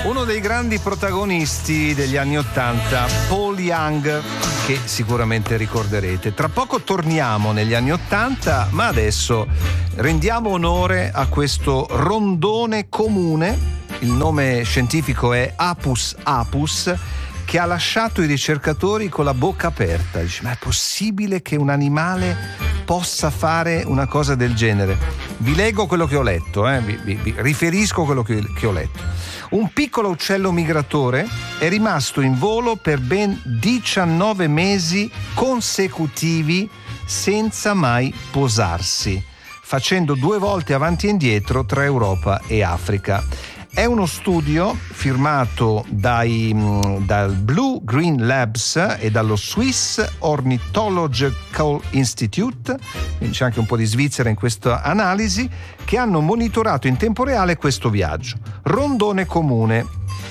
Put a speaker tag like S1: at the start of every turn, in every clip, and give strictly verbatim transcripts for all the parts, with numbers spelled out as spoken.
S1: Uno dei grandi protagonisti degli anni Ottanta, Paul Young, che sicuramente ricorderete. Tra poco torniamo negli anni Ottanta, ma adesso rendiamo onore a questo rondone comune. Il nome scientifico è Apus apus, che ha lasciato i ricercatori con la bocca aperta. Dice, ma è possibile che un animale possa fare una cosa del genere? Vi leggo quello che ho letto, eh? vi, vi, vi riferisco quello che, che ho letto. Un piccolo uccello migratore è rimasto in volo per ben diciannove mesi consecutivi senza mai posarsi, facendo due volte avanti e indietro tra Europa e Africa. È uno studio firmato dai, dal Blue Green Labs e dallo Swiss Ornithological Institute, quindi c'è anche un po' di Svizzera in questa analisi, che hanno monitorato in tempo reale questo viaggio. Rondone comune,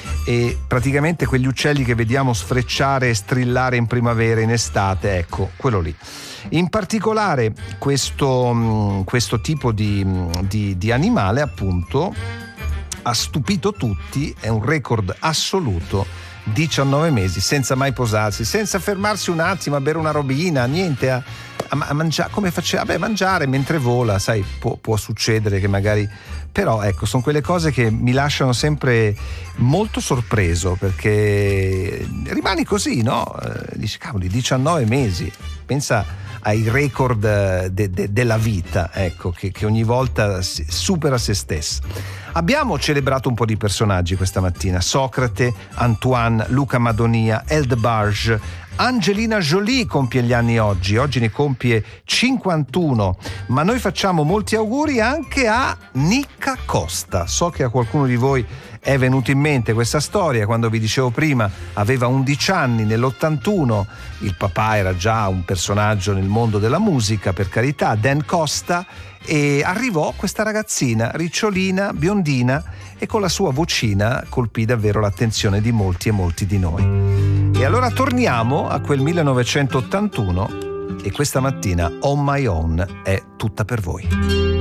S1: e praticamente quegli uccelli che vediamo sfrecciare e strillare in primavera e in estate, ecco, quello lì. In particolare questo, questo tipo di, di, di animale, appunto, ha stupito tutti, è un record assoluto, diciannove mesi senza mai posarsi, senza fermarsi un attimo a bere una robina, niente, a, a, a mangiare, come faceva? Beh, mangiare mentre vola, sai, può, può succedere che magari, però ecco, sono quelle cose che mi lasciano sempre molto sorpreso, perché rimani così, no? Eh, dici, cavoli, diciannove mesi, pensa ai record de, de, della vita, ecco, che, che ogni volta supera se stessa. Abbiamo celebrato un po' di personaggi questa mattina: Socrate, Antoine, Luca Madonia, Eldebarge, Angelina Jolie compie gli anni oggi, oggi ne compie cinquantuno, ma noi facciamo molti auguri anche a Nicca Costa. So che a qualcuno di voi è venuto in mente questa storia quando vi dicevo prima, aveva undici anni nell'ottantuno, il papà era già un personaggio nel mondo della musica, per carità, Dan Costa, e arrivò questa ragazzina ricciolina, biondina, e con la sua vocina colpì davvero l'attenzione di molti e molti di noi. E allora torniamo a quel millenovecentottantuno e questa mattina On My Own è tutta per voi.